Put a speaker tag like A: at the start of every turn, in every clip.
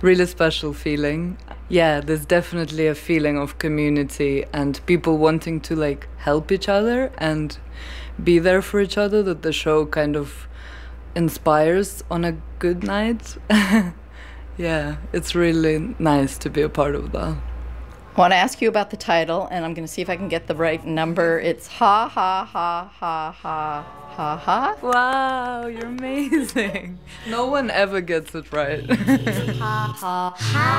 A: really special feeling. Yeah, there's definitely a feeling of community and people wanting to like help each other and be there for each other that the show kind of inspires on a good night. Yeah, it's really nice to be a part of that.
B: I want to ask you about the title, and I'm going to see if I can get the right number. It's Ha Ha Ha Ha Ha Ha Ha.
A: Wow, you're amazing. No one ever gets it right.
B: Ha Ha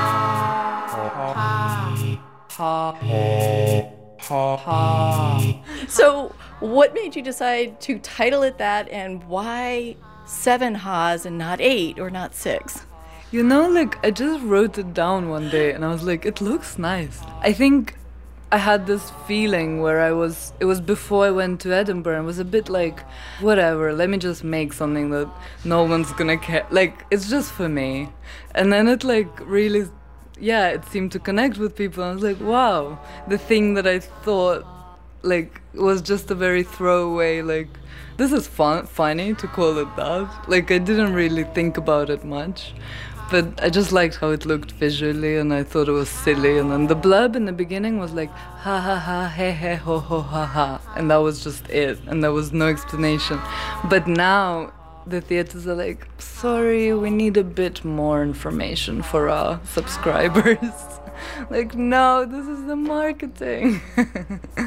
B: Ha Ha Ha. So, what made you decide to title it that, and why 7 ha's and not 8 or not 6?
A: You know, like, I just wrote it down one day and I was like, it looks nice. I think I had this feeling where it was before I went to Edinburgh and was a bit like, whatever, let me just make something that no one's gonna care. Like, it's just for me. And then it like really, yeah, it seemed to connect with people. I was like, wow, the thing that I thought like was just a very throwaway, like, this is funny to call it that. Like, I didn't really think about it much. But I just liked how it looked visually and I thought it was silly. And then the blurb in the beginning was like, ha ha ha, he he ho ho ha ha. And that was just it. And there was no explanation. But now the theaters are like, sorry, we need a bit more information for our subscribers. Like, no, this is the marketing.